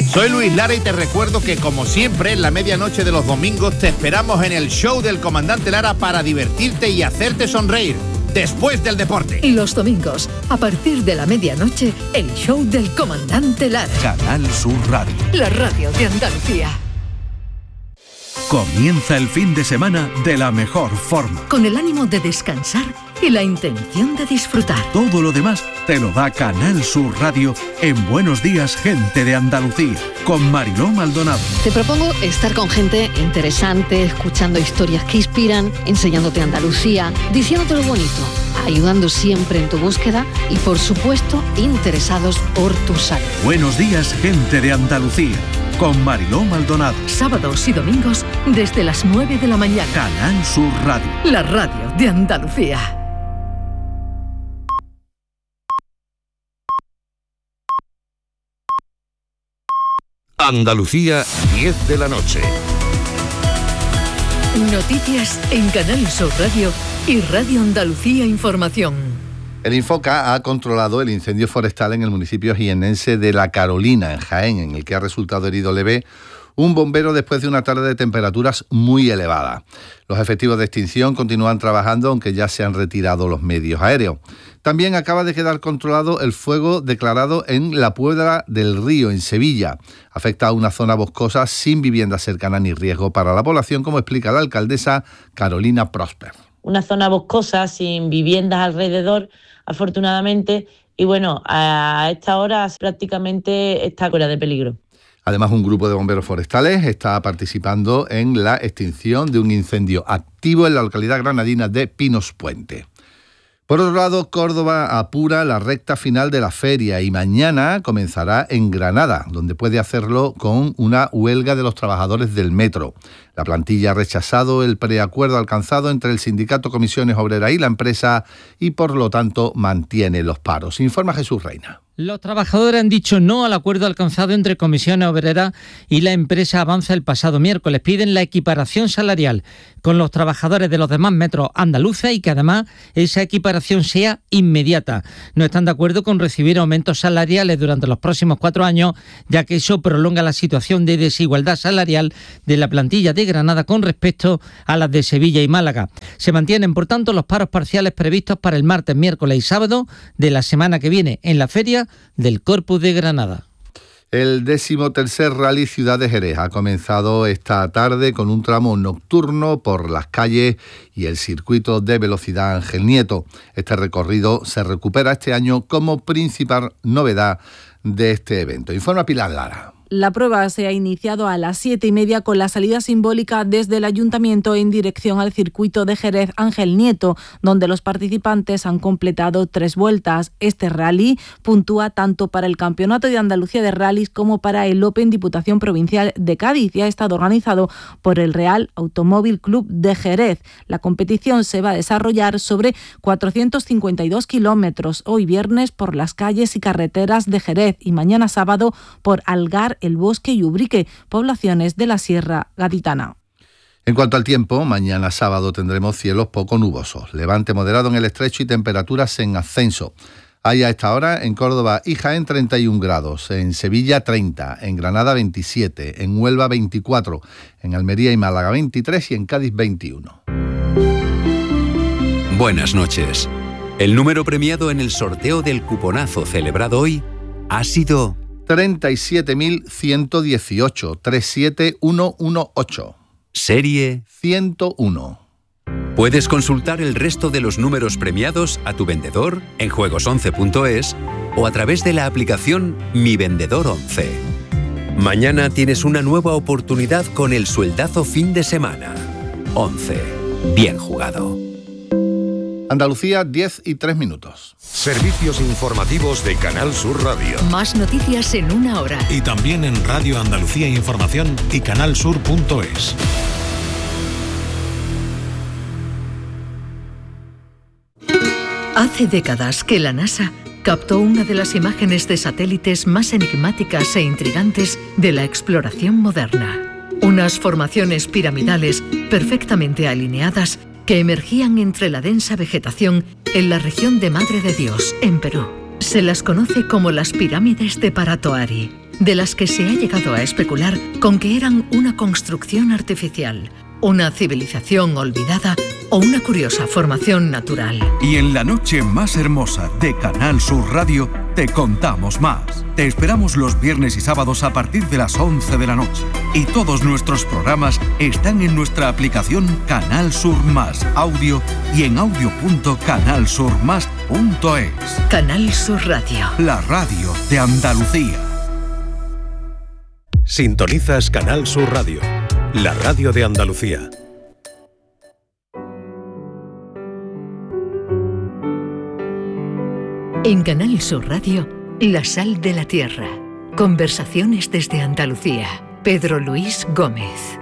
Soy Luis Lara y te recuerdo que, como siempre, en la medianoche de los domingos te esperamos en el show del Comandante Lara para divertirte y hacerte sonreír después del deporte. Y los domingos, a partir de la medianoche, el show del Comandante Lara. Canal Sur Radio. La radio de Andalucía. Comienza el fin de semana de la mejor forma. Con el ánimo de descansar y la intención de disfrutar. Todo lo demás te lo da Canal Sur Radio en Buenos Días, Gente de Andalucía, con Mariló Maldonado. Te propongo estar con gente interesante, escuchando historias que inspiran, enseñándote Andalucía, diciéndote lo bonito, ayudando siempre en tu búsqueda y, por supuesto, interesados por tu salud. Buenos Días, Gente de Andalucía, con Mariló Maldonado. Sábados y domingos desde las 9 de la mañana. Canal Sur Radio. La radio de Andalucía. Andalucía, 10 de la noche. Noticias en Canal Sur Radio y Radio Andalucía Información. El Infoca ha controlado el incendio forestal en el municipio jiennense de La Carolina, en Jaén, en el que ha resultado herido leve un bombero después de una tarde de temperaturas muy elevadas. Los efectivos de extinción continúan trabajando, aunque ya se han retirado los medios aéreos. También acaba de quedar controlado el fuego declarado en la Puebla del Río, en Sevilla. Afecta a una zona boscosa sin vivienda cercana ni riesgo para la población, como explica la alcaldesa Carolina Prosper. Una zona boscosa sin viviendas alrededor, afortunadamente, y bueno, a esta hora prácticamente está fuera de peligro. Además, un grupo de bomberos forestales está participando en la extinción de un incendio activo en la localidad granadina de Pinos Puente. Por otro lado, Córdoba apura la recta final de la feria y mañana comenzará en Granada, donde puede hacerlo con una huelga de los trabajadores del metro. La plantilla ha rechazado el preacuerdo alcanzado entre el sindicato Comisiones Obreras y la empresa y, por lo tanto, mantiene los paros. Informa Jesús Reina. Los trabajadores han dicho no al acuerdo alcanzado entre Comisiones Obreras y la empresa Avanza el pasado miércoles. Piden la equiparación salarial con los trabajadores de los demás metros andaluces y que además esa equiparación sea inmediata. No están de acuerdo con recibir aumentos salariales durante los próximos 4 años, ya que eso prolonga la situación de desigualdad salarial de la plantilla de Granada con respecto a las de Sevilla y Málaga. Se mantienen, por tanto, los paros parciales previstos para el martes, miércoles y sábado de la semana que viene en la feria del Corpus de Granada. El 13º Rally Ciudad de Jerez ha comenzado esta tarde con un tramo nocturno por las calles y el circuito de velocidad Ángel Nieto. Este recorrido se recupera este año como principal novedad de este evento. Informa Pilar Lara. La prueba se ha iniciado a las 7:30 con la salida simbólica desde el Ayuntamiento en dirección al circuito de Jerez Ángel Nieto, donde los participantes han completado 3 vueltas. Este rally puntúa tanto para el Campeonato de Andalucía de Rallys como para el Open Diputación Provincial de Cádiz y ha estado organizado por el Real Automóvil Club de Jerez. La competición se va a desarrollar sobre 452 kilómetros, hoy viernes por las calles y carreteras de Jerez y mañana sábado por Algar, El Bosque y Ubrique, poblaciones de la Sierra Gaditana. En cuanto al tiempo, mañana sábado tendremos cielos poco nubosos, levante moderado en el estrecho y temperaturas en ascenso. Hay a esta hora en Córdoba y Jaén 31 grados, en Sevilla 30, en Granada 27, en Huelva 24, en Almería y Málaga 23 y en Cádiz 21. Buenas noches. El número premiado en el sorteo del cuponazo celebrado hoy ha sido 37.118, 37118. Serie 101. Puedes consultar el resto de los números premiados a tu vendedor en juegos11.es o a través de la aplicación Mi Vendedor 11. Mañana tienes una nueva oportunidad con el sueldazo fin de semana. 11. Bien jugado. Andalucía, 10:03. Servicios informativos de Canal Sur Radio. Más noticias en una hora. Y también en Radio Andalucía Información y canalsur.es. Hace décadas que la NASA captó una de las imágenes de satélites más enigmáticas e intrigantes de la exploración moderna. Unas formaciones piramidales perfectamente alineadas que emergían entre la densa vegetación en la región de Madre de Dios, en Perú. Se las conoce como las pirámides de Paratoari. de las que se ha llegado a especular con que eran una construcción artificial, una civilización olvidada o una curiosa formación natural. Y en la noche más hermosa de Canal Sur Radio te contamos más. Te esperamos los viernes y sábados a partir de las 11 de la noche. Y todos nuestros programas están en nuestra aplicación Canal Sur Más Audio y en audio.canalsurmas.es. Canal Sur Radio. La radio de Andalucía. Sintonizas Canal Sur Radio, la radio de Andalucía. En Canal Sur Radio, La Sal de la Tierra. Conversaciones desde Andalucía. Pedro Luis Gómez.